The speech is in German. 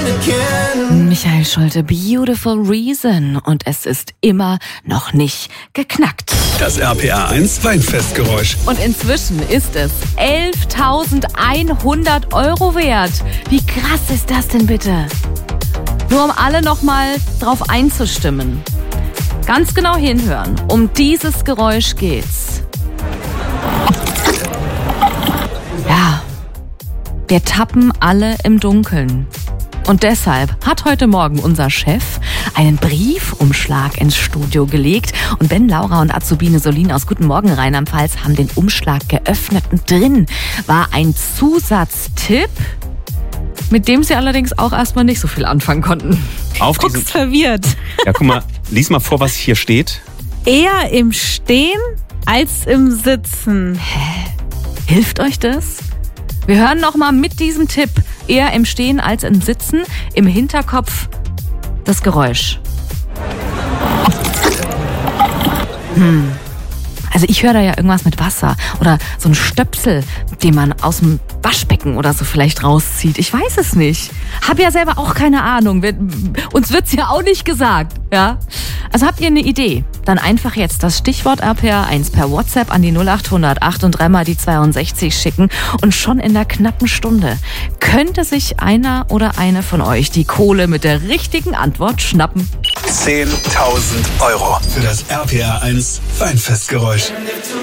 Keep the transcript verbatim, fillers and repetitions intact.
Michael Schulte, Beautiful Reason. Und es ist immer noch nicht geknackt. Das R P R eins Weinfestgeräusch. Und inzwischen ist es elftausendeinhundert Euro wert. Wie krass ist das denn bitte? Nur um alle nochmal drauf einzustimmen. Ganz genau hinhören. Um dieses Geräusch geht's. Ja, wir tappen alle im Dunkeln. Und deshalb hat heute Morgen unser Chef einen Briefumschlag ins Studio gelegt. Und Ben, Laura und Azubine Solin aus Guten Morgen Rheinland-Pfalz haben den Umschlag geöffnet. Und drin war ein Zusatztipp, mit dem sie allerdings auch erstmal nicht so viel anfangen konnten. Auf Guckst diesen, verwirrt. ja, guck mal, lies mal vor, was hier steht. Eher im Stehen als im Sitzen. Hä? Hilft euch das? Wir hören nochmal mit diesem Tipp, eher im Stehen als im Sitzen, im Hinterkopf das Geräusch. Hm. Also ich höre da ja irgendwas mit Wasser oder so ein Stöpsel, den man aus dem Waschbecken oder so vielleicht rauszieht. Ich weiß es nicht. Hab ja selber auch keine Ahnung. Wir, uns wird's ja auch nicht gesagt. Ja? Also habt ihr eine Idee? Dann einfach jetzt das Stichwort R P R eins per WhatsApp an die null acht hundert acht und dreimal die zweiundsechzig schicken und schon in der knappen Stunde könnte sich einer oder eine von euch die Kohle mit der richtigen Antwort schnappen. zehntausend Euro für das R P R eins Weinfestgeräusch.